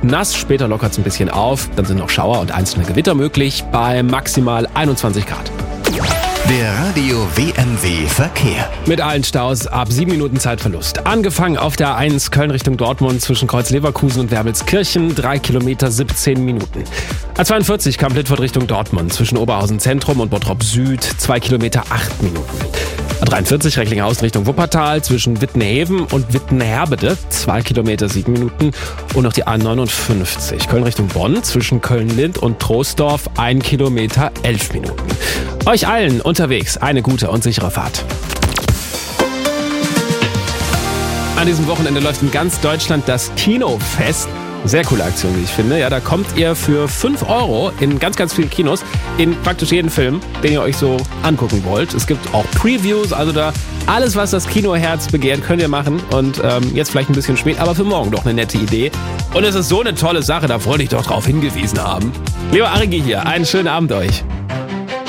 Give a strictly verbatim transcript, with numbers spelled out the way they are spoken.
nass, später lockert es ein bisschen auf, dann sind noch Schauer und einzelne Gewitter möglich bei maximal einundzwanzig Grad. Der Radio W M W Verkehr. Mit allen Staus ab sieben Minuten Zeitverlust. Angefangen auf der A eins Köln Richtung Dortmund zwischen Kreuz-Leverkusen und Wermelskirchen, drei Kilometer siebzehn Minuten. A zweiundvierzig Kamp-Littfurt Richtung Dortmund zwischen Oberhausen Zentrum und Bottrop Süd, zwei Kilometer acht Minuten. A dreiundvierzig Recklinghausen Richtung Wuppertal zwischen Wittenheven und Wittenherbede, zwei Kilometer sieben Minuten. Und noch die A neunundfünfzig Köln Richtung Bonn zwischen Köln-Lind und Troisdorf, ein Kilometer elf Minuten. Euch allen unterwegs eine gute und sichere Fahrt. An diesem Wochenende läuft in ganz Deutschland das Kinofest. Sehr coole Aktion, wie ich finde. Ja, da kommt ihr für fünf Euro in ganz, ganz vielen Kinos in praktisch jeden Film, den ihr euch so angucken wollt. Es gibt auch Previews, also da alles, was das Kinoherz begehrt, könnt ihr machen. Und ähm, jetzt vielleicht ein bisschen spät, aber für morgen doch eine nette Idee. Und es ist so eine tolle Sache, da wollte ich doch drauf hingewiesen haben. Leo Arigi hier, einen schönen Abend euch.